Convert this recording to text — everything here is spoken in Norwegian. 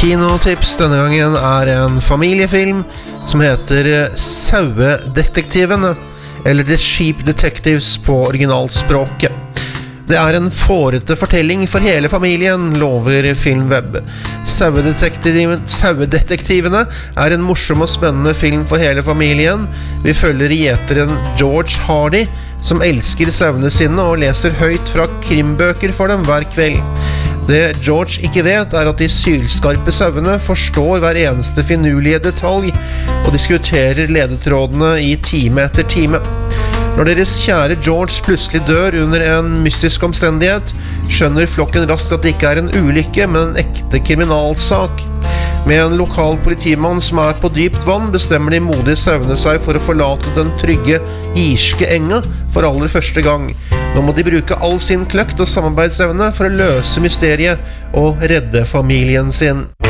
kinotips denne gangen en familiefilm som heter Sauedetektivene, eller The Sheep Detectives på originalspråket. Det en fårete fortelling for hele familien, lover Filmweb. Sauedetektivene en morsom og spennende film for hele familien. Vi følger gjeteren George Hardy, som elsker sauene sine og leser høyt fra krimbøker for dem hver kveld. Det George ikke vet at de sylskarpe sauene forstår hver eneste finurlige detalj og diskuterer ledetrådene i time etter time. Når deres kjære George plutselig dør under en mystisk omstendighet, skjønner flokken raskt at det ikke en ulykke, men en ekte kriminalsak. Med en lokal politimann som på dypt vann, bestemmer de modige sauene seg for å forlate den trygge irske enga for aller første gang. Nå må de bruke all sin kløkt og samarbeidsevne for å løse mysteriet og redde familien sin.